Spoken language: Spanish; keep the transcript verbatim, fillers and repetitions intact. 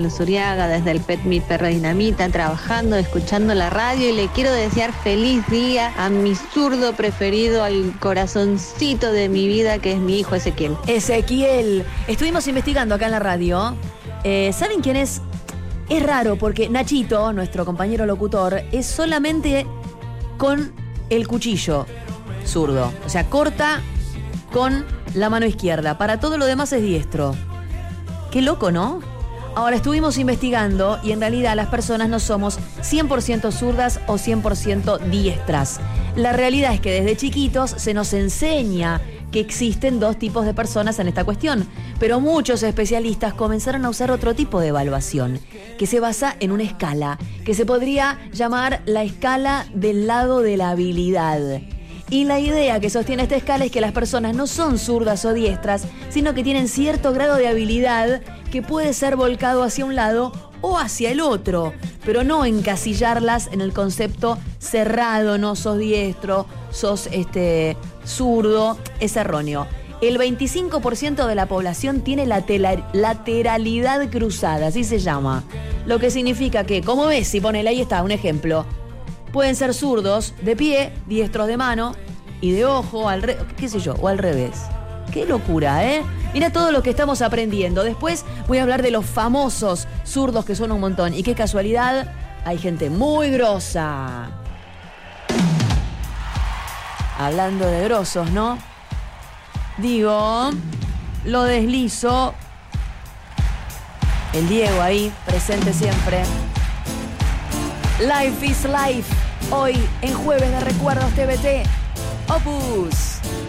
Zuriaga, desde el Pet Mi Perro Dinamita, trabajando, escuchando la radio, y le quiero desear feliz día a mi zurdo preferido, al corazoncito de mi vida, que es mi hijo Ezequiel. Ezequiel. Estuvimos investigando acá en la radio. Eh, ¿Saben quién es? Es raro porque Nachito, nuestro compañero locutor, es solamente con el cuchillo zurdo. O sea, corta con la mano izquierda. Para todo lo demás es diestro. Qué loco, ¿no? Ahora, estuvimos investigando y en realidad las personas no somos cien por ciento zurdas o cien por ciento diestras. La realidad es que desde chiquitos se nos enseña que existen dos tipos de personas en esta cuestión, pero muchos especialistas comenzaron a usar otro tipo de evaluación, que se basa en una escala, que se podría llamar la escala del lado de la habilidad. Y la idea que sostiene esta escala es que las personas no son zurdas o diestras, sino que tienen cierto grado de habilidad que puede ser volcado hacia un lado o hacia el otro, pero no encasillarlas en el concepto cerrado, no sos diestro, sos este, zurdo, es erróneo. El veinticinco por ciento de la población tiene la lateralidad cruzada, así se llama. Lo que significa que, como ves, si ponele ahí está un ejemplo, pueden ser zurdos de pie, diestros de mano y de ojo, al re- qué sé yo, o al revés. Qué locura, ¿eh? Mira todo lo que estamos aprendiendo. Después voy a hablar de los famosos zurdos, que son un montón. Y qué casualidad, hay gente muy grosa. Hablando de grosos, ¿no? Digo, lo deslizo. El Diego ahí, presente siempre. Life is Life. Hoy en Jueves de Recuerdos T V T. Opus.